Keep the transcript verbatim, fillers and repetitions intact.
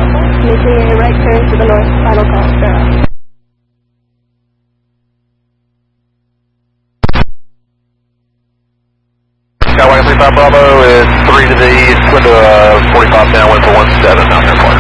making a right turn to the north, final call, Sarah. Skyway three five Bravo is three to the east, window uh, forty-five downwind for one seven, out there for